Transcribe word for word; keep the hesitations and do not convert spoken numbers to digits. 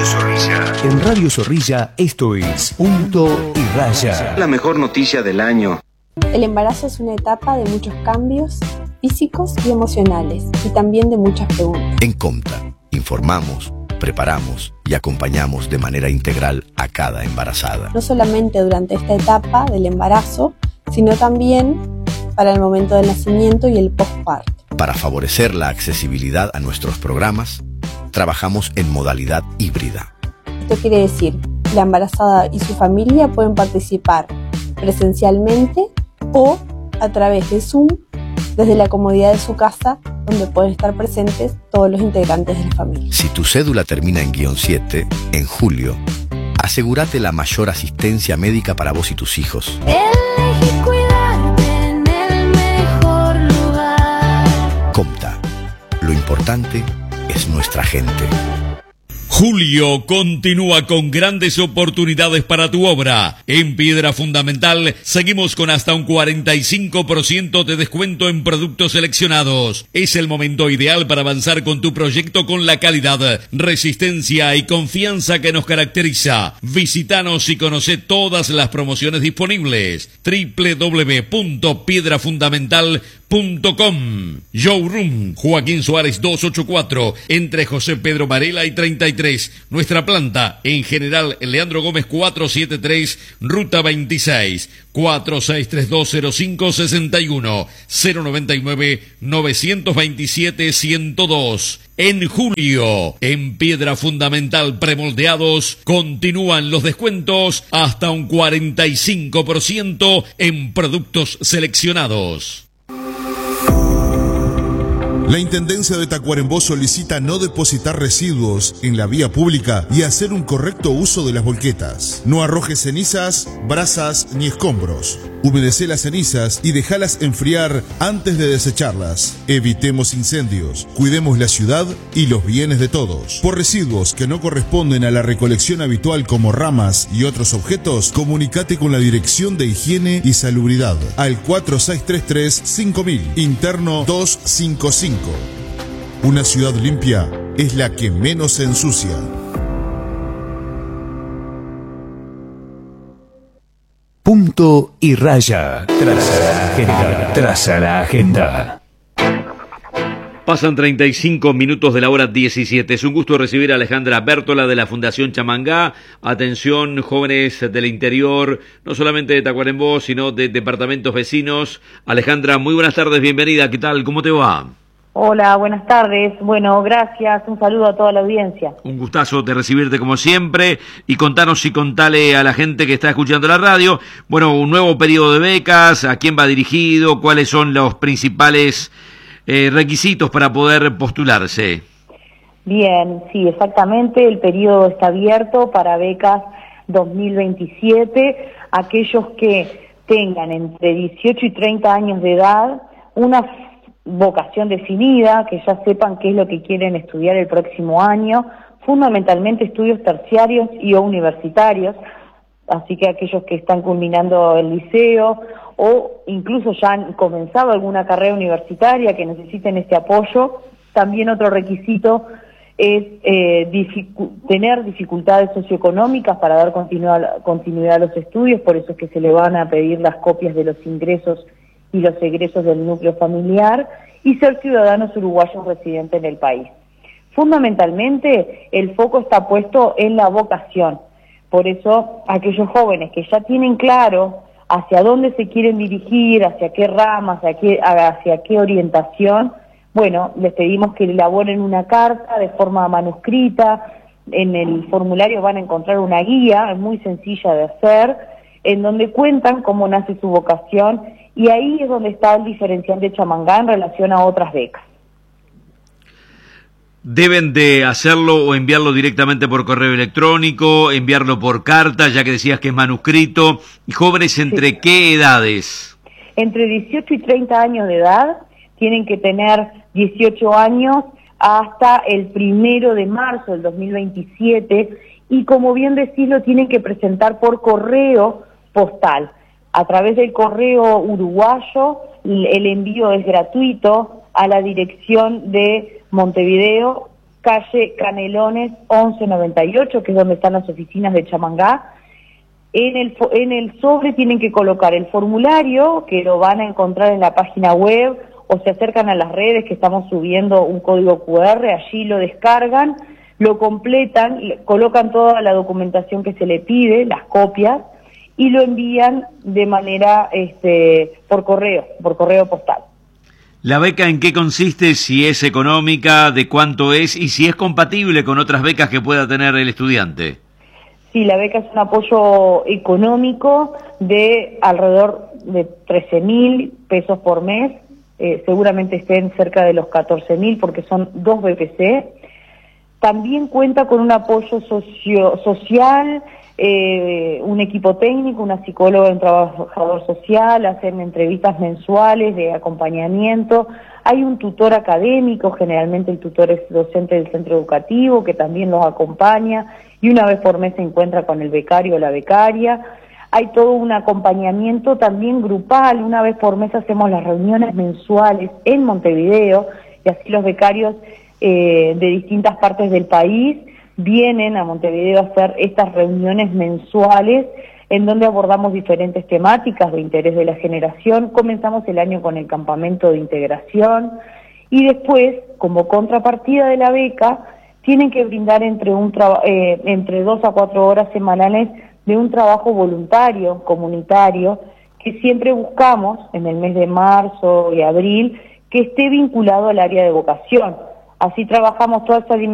Radio Zorrilla. En Radio Zorrilla esto es Punto y Raya. La mejor noticia del año. El embarazo es una etapa de muchos cambios físicos y emocionales y también de muchas preguntas. En Comta informamos, preparamos y acompañamos de manera integral a cada embarazada. No solamente durante esta etapa del embarazo, sino también para el momento del nacimiento y el postparto. Para favorecer la accesibilidad a nuestros programas, trabajamos en modalidad híbrida. Esto quiere decir, la embarazada y su familia pueden participar presencialmente o a través de Zoom, desde la comodidad de su casa, donde pueden estar presentes todos los integrantes de la familia. Si tu cédula termina en guión siete, en julio, asegúrate la mayor asistencia médica para vos y tus hijos. Elegí cuidarte en el mejor lugar. Comta, lo importante es nuestra gente. Julio continúa con grandes oportunidades para tu obra. En Piedra Fundamental seguimos con hasta un cuarenta y cinco por ciento de descuento en productos seleccionados. Es el momento ideal para avanzar con tu proyecto con la calidad, resistencia y confianza que nos caracteriza. Visítanos y conoce todas las promociones disponibles. doble u doble u doble u punto piedra fundamental punto com. Showroom Joaquín Suárez doscientos ochenta y cuatro, entre José Pedro Varela y treinta y tres. Nuestra planta en General Leandro Gómez cuatrocientos setenta y tres, Ruta veintiséis, cuatro seis tres dos cero cinco seis uno, cero nueve nueve nueve dos siete uno cero dos. En julio, en Piedra Fundamental Premoldeados, continúan los descuentos hasta un cuarenta y cinco por ciento en productos seleccionados. La Intendencia de Tacuarembó solicita no depositar residuos en la vía pública y hacer un correcto uso de las volquetas. No arrojes cenizas, brasas ni escombros. Humedece las cenizas y déjalas enfriar antes de desecharlas. Evitemos incendios, cuidemos la ciudad y los bienes de todos. Por residuos que no corresponden a la recolección habitual como ramas y otros objetos, comunícate con la Dirección de Higiene y Salubridad al cuatro seis tres tres cinco mil, interno doscientos cincuenta y cinco. Una ciudad limpia es la que menos se ensucia. Punto y Raya. Traza la agenda. Traza la agenda. Pasan treinta y cinco minutos de la hora diecisiete. Es un gusto recibir a Alejandra Bértola de la Fundación Chamangá. Atención, jóvenes del interior, no solamente de Tacuarembó, sino de departamentos vecinos. Alejandra, muy buenas tardes, bienvenida. ¿Qué tal? ¿Cómo te va? Hola, buenas tardes. Bueno, gracias. Un saludo a toda la audiencia. Un gustazo de recibirte como siempre y contanos y contale a la gente que está escuchando la radio, bueno, un nuevo periodo de becas, a quién va dirigido, cuáles son los principales eh, requisitos para poder postularse. Bien, sí, exactamente. El periodo está abierto para becas dos mil veintisiete. Aquellos que tengan entre dieciocho y treinta años de edad, una vocación definida, que ya sepan qué es lo que quieren estudiar el próximo año, fundamentalmente estudios terciarios y o universitarios, así que aquellos que están culminando el liceo o incluso ya han comenzado alguna carrera universitaria que necesiten este apoyo. También otro requisito es eh, dificu- tener dificultades socioeconómicas para dar continua- continuidad a los estudios, por eso es que se le van a pedir las copias de los ingresos y los egresos del núcleo familiar, y ser ciudadanos uruguayos residentes en el país. Fundamentalmente, el foco está puesto en la vocación. Por eso, aquellos jóvenes que ya tienen claro hacia dónde se quieren dirigir, hacia qué ramas, hacia qué, hacia qué orientación, bueno, les pedimos que elaboren una carta de forma manuscrita. En el formulario van a encontrar una guía, es muy sencilla de hacer, en donde cuentan cómo nace su vocación, y ahí es donde está el diferencial de Chamangá en relación a otras becas. ¿Deben de hacerlo o enviarlo directamente por correo electrónico, enviarlo por carta, ya que decías que es manuscrito? ¿Y jóvenes entre sí. qué edades? Entre dieciocho y treinta años de edad. Tienen que tener dieciocho años hasta el primero de marzo del dos mil veintisiete, y como bien decís, lo tienen que presentar por correo postal. A través del correo uruguayo, el envío es gratuito a la dirección de Montevideo, calle Canelones once noventa y ocho, que es donde están las oficinas de Chamangá. En el, en el sobre tienen que colocar el formulario, que lo van a encontrar en la página web, o se acercan a las redes que estamos subiendo un código cu erre, allí lo descargan, lo completan, colocan toda la documentación que se le pide, las copias, y lo envían de manera, este, por correo, por correo postal. ¿La beca en qué consiste? Si es económica, de cuánto es y si es compatible con otras becas que pueda tener el estudiante. Sí, la beca es un apoyo económico de alrededor de trece mil pesos por mes, eh, seguramente estén cerca de los catorce mil porque son dos be pe ce. También cuenta con un apoyo socio, social, eh, un equipo técnico, una psicóloga, un trabajador social, hacen entrevistas mensuales de acompañamiento. Hay un tutor académico, generalmente el tutor es docente del centro educativo, que también los acompaña, y una vez por mes se encuentra con el becario o la becaria. Hay todo un acompañamiento también grupal, una vez por mes hacemos las reuniones mensuales en Montevideo, y así los becarios eh, de distintas partes del país vienen a Montevideo a hacer estas reuniones mensuales en donde abordamos diferentes temáticas de interés de la generación. Comenzamos el año con el campamento de integración y después, como contrapartida de la beca, tienen que brindar entre, un eh, entre dos a cuatro horas semanales de un trabajo voluntario, comunitario, que siempre buscamos en el mes de marzo y abril, que esté vinculado al área de vocación. Así trabajamos toda esa dimensión